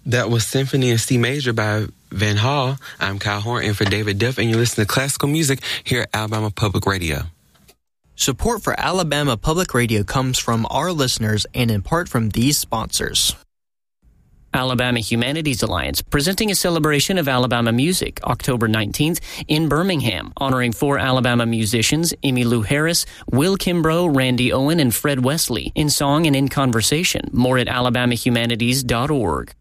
That was Symphony in C Major by Van Hall. I'm Kyle Horn in for David Duff, and you're listening to classical music here at Alabama Public Radio. Support for Alabama Public Radio comes from our listeners and in part from these sponsors. Alabama Humanities Alliance, presenting a celebration of Alabama music, October 19th in Birmingham, honoring 4 Alabama musicians, Emmylou Harris, Will Kimbrough, Randy Owen, and Fred Wesley, in song and in conversation. More at alabamahumanities.org.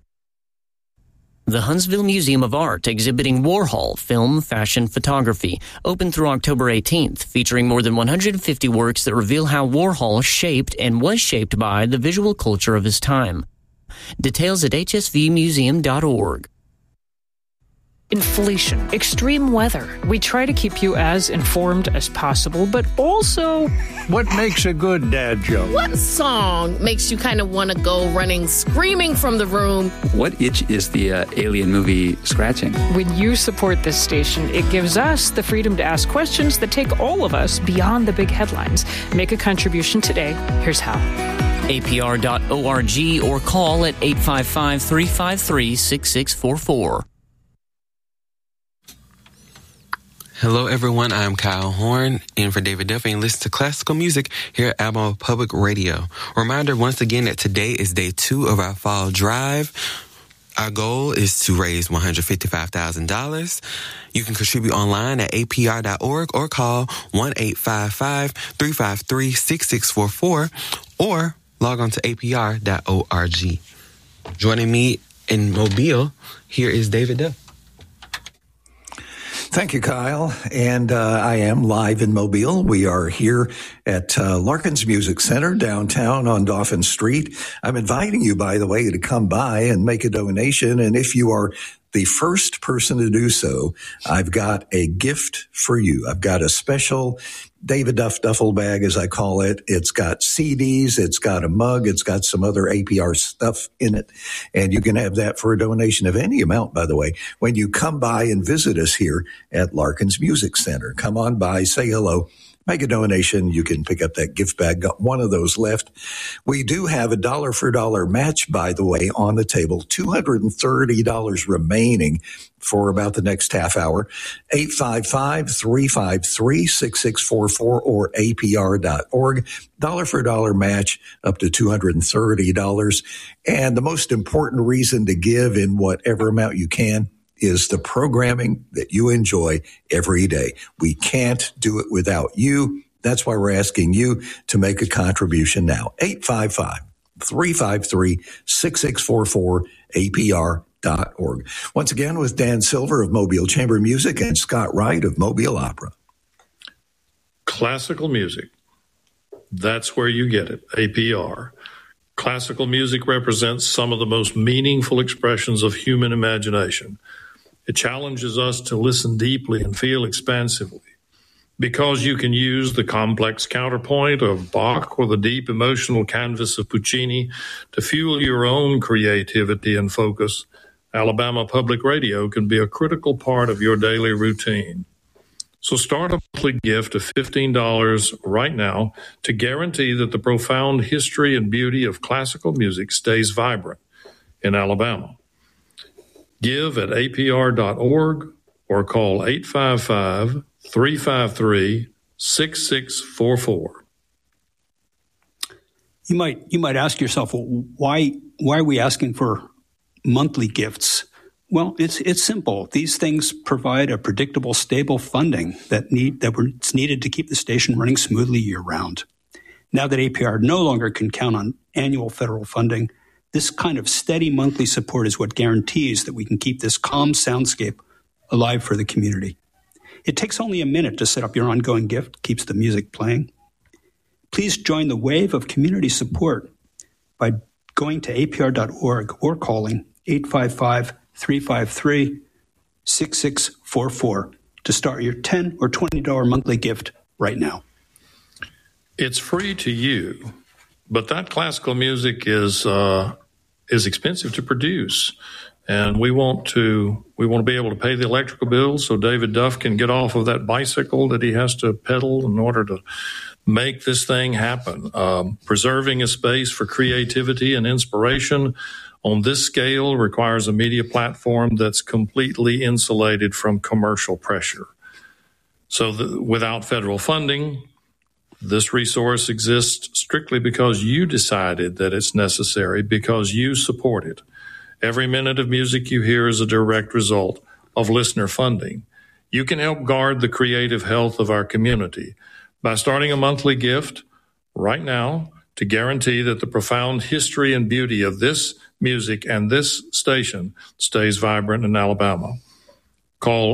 The Huntsville Museum of Art, exhibiting Warhol, film, fashion, photography, open through October 18th, featuring more than 150 works that reveal how Warhol shaped and was shaped by the visual culture of his time. Details at hsvmuseum.org. Inflation, extreme weather. We try to keep you as informed as possible, but also... What makes a good dad joke? What song makes you kind of want to go running, screaming from the room? What itch is the alien movie scratching? When you support this station, it gives us the freedom to ask questions that take all of us beyond the big headlines. Make a contribution today. Here's how. APR.org or call at 855-353-6644. Hello, everyone. I'm Kyle Horn, in for David Duffy, and listen to classical music here at Alabama Public Radio. Reminder once again that today is day 2 of our fall drive. Our goal is to raise $155,000. You can contribute online at apr.org or call 1-855-353-6644 or log on to apr.org. Joining me in Mobile, here is David Duff. Thank you, Kyle. And I am live in Mobile. We are here at Larkins Music Center downtown on Dauphin Street. I'm inviting you, by the way, to come by and make a donation. And if you are the first person to do so, I've got a gift for you. I've got a special David Duff duffel bag, as I call it. It's got CDs, it's got a mug, it's got some other APR stuff in it. And you can have that for a donation of any amount, by the way, when you come by and visit us here at Larkins Music Center. Come on by, say hello. Make a donation. You can pick up that gift bag. Got one of those left. We do have a dollar for dollar match, by the way, on the table. $230 remaining for about the next half hour. 855-353-6644 or apr.org. Dollar for dollar match up to $230. And the most important reason to give in whatever amount you can is the programming that you enjoy every day. We can't do it without you. That's why we're asking you to make a contribution now. 855-353-6644, apr.org. Once again, with Dan Silver of Mobile Chamber Music and Scott Wright of Mobile Opera. Classical music. That's where you get it, APR. Classical music represents some of the most meaningful expressions of human imagination. It challenges us to listen deeply and feel expansively. Because you can use the complex counterpoint of Bach or the deep emotional canvas of Puccini to fuel your own creativity and focus, Alabama Public Radio can be a critical part of your daily routine. So start a monthly gift of $15 right now to guarantee that the profound history and beauty of classical music stays vibrant in Alabama. Give at apr.org or call 855-353-6644. You might ask yourself, well, why are we asking for monthly gifts? Well, it's simple. These things provide a predictable, stable funding that's needed to keep the station running smoothly year-round. Now that APR no longer can count on annual federal funding, this kind of steady monthly support is what guarantees that we can keep this calm soundscape alive for the community. It takes only a minute to set up your ongoing gift, keeps the music playing. Please join the wave of community support by going to apr.org or calling 855-353-6644 to start your $10 or $20 monthly gift right now. It's free to you, but that classical music is expensive to produce, and we want to be able to pay the electrical bills so David Duff can get off of that bicycle that he has to pedal in order to make this thing happen. Preserving a space for creativity and inspiration on this scale requires a media platform that's completely insulated from commercial pressure. So without federal funding, this resource exists strictly because you decided that it's necessary, because you support it. Every minute of music you hear is a direct result of listener funding. You can help guard the creative health of our community by starting a monthly gift right now to guarantee that the profound history and beauty of this music and this station stays vibrant in Alabama. Call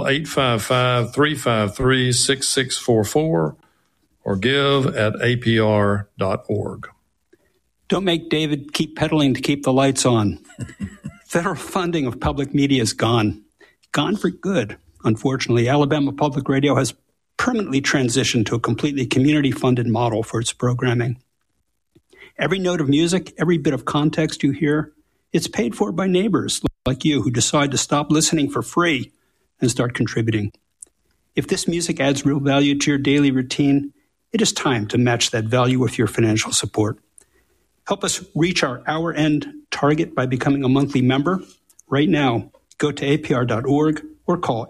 855-353-6644 or give at apr.org. Don't make David keep pedaling to keep the lights on. Federal funding of public media is gone for good. Unfortunately, Alabama Public Radio has permanently transitioned to a completely community-funded model for its programming. Every note of music, every bit of context you hear, it's paid for by neighbors like you who decide to stop listening for free and start contributing. If this music adds real value to your daily routine, it is time to match that value with your financial support. Help us reach our hour-end target by becoming a monthly member. Right now, go to apr.org or call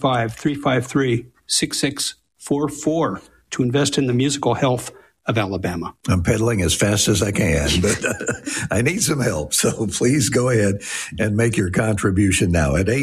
855-353-6644 to invest in the musical health of Alabama. I'm pedaling as fast as I can, but I need some help. So please go ahead and make your contribution now at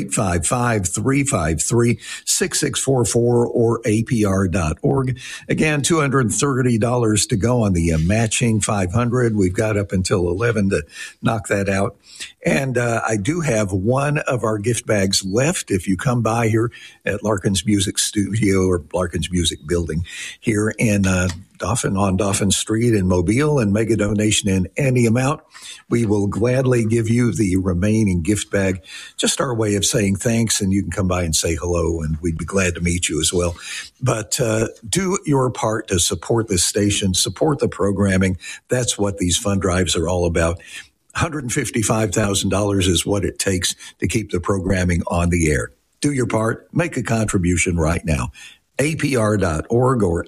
855-353-6644 or apr.org. Again, $230 to go on the matching 500. We've got up until 11 to knock that out. And I do have one of our gift bags left. If you come by here at Larkin's Music Studio or Larkin's Music Building here in on Dauphin Street in Mobile and make a donation in any amount, we will gladly give you the remaining gift bag. Just our way of saying thanks, and you can come by and say hello, and we'd be glad to meet you as well. But do your part to support this station, support the programming. That's what these fund drives are all about. $155,000 is what it takes to keep the programming on the air. Do your part. Make a contribution right now. apr.org or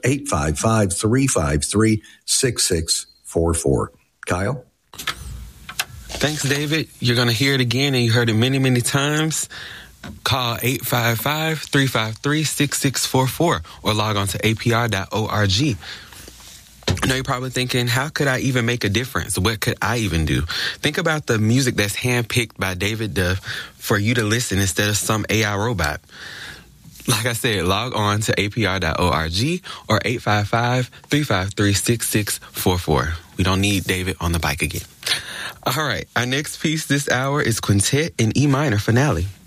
855-353-6644. Kyle? Thanks, David. You're going to hear it again, and you heard it many, many times. Call 855-353-6644 or log on to apr.org. I know you're probably thinking, how could I even make a difference? What could I even do? Think about the music that's handpicked by David Duff for you to listen instead of some AI robot. Like I said, log on to apr.org or 855-353-6644. We don't need David on the bike again. All right, our next piece this hour is Quintet in E minor finale.